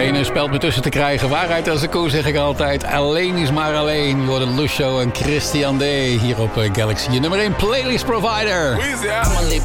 Ene speld me tussen te krijgen. Waarheid als de koe, zeg ik altijd. Alleen is maar alleen. Worden Lucio en Christian D. hier op Galaxy. Je nummer 1 playlist provider.